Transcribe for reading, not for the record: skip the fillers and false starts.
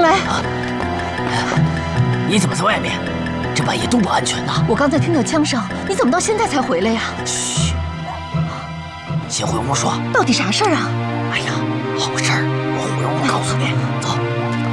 来！ 你怎么在外面？这半夜多不安全呐！ 我刚才听到枪声，你怎么到现在才回来呀？ 嘘，先回屋说。 到底啥事儿啊？ 哎呀，好事儿，我回屋告诉你。走。